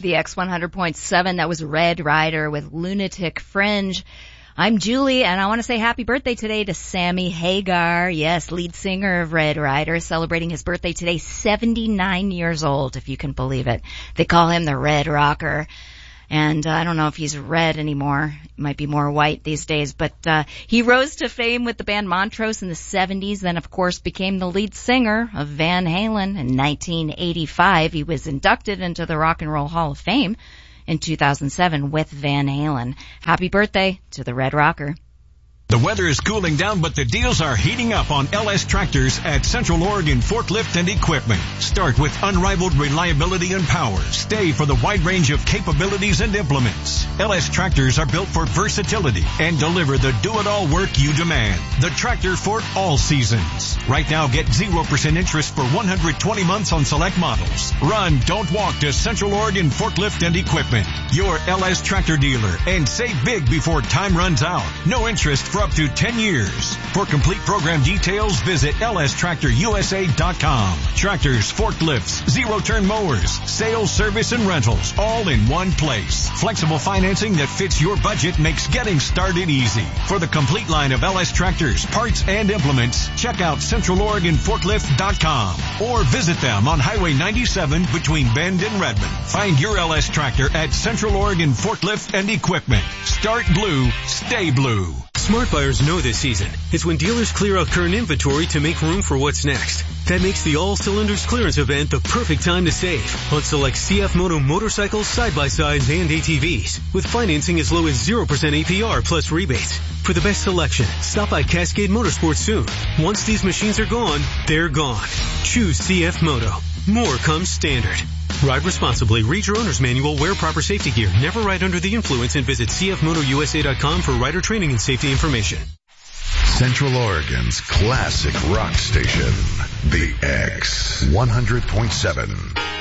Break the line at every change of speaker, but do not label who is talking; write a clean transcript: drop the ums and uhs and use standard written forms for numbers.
the X100.7. That was Red Rider with Lunatic Fringe. I'm Julie, and I want to say happy birthday today to Sammy Hagar. Yes, lead singer of Red Rider, celebrating his birthday today, 79 years old, if you can believe it. They call him the Red Rocker. And I don't know if he's red anymore. He might be more white these days. But he rose to fame with the band Montrose in the 70s, then, of course, became the lead singer of Van Halen. In 1985, he was inducted into the Rock and Roll Hall of Fame in 2007 with Van Halen. Happy birthday to the Red Rocker.
The weather is cooling down, but the deals are heating up on LS Tractors at Central Oregon Forklift and Equipment. Start with unrivaled reliability and power. Stay for the wide range of capabilities and implements. LS Tractors are built for versatility and deliver the do-it-all work you demand. The tractor for all seasons. Right now, get 0% interest for 120 months on select models. Run, don't walk to Central Oregon Forklift and Equipment, your LS Tractor dealer, and save big before time runs out. No interest for up to 10 years. For complete program details, visit lstractorusa.com. Tractors, forklifts, zero-turn mowers, sales, service, and rentals, all in one place. Flexible financing that fits your budget makes getting started easy. For the complete line of LS Tractors, parts, and implements, check out CentralOregonForklift.com or visit them on Highway 97 between Bend and Redmond. Find your LS Tractor at Central Oregon Forklift and Equipment. Start blue, stay blue.
Smart buyers know this season. It's when dealers clear out current inventory to make room for what's next. That makes the All Cylinders clearance event the perfect time to save on select CF Moto motorcycles, side-by-sides, and ATVs with financing as low as 0% APR plus rebates. For the best selection, stop by Cascade Motorsports soon. Once these machines are gone, they're gone. Choose CF Moto. More comes standard. Ride responsibly. Read your owner's manual. Wear proper safety gear. Never ride under the influence, and visit cfmotousa.com for rider training and safety information.
Central Oregon's classic rock station, the X100.7.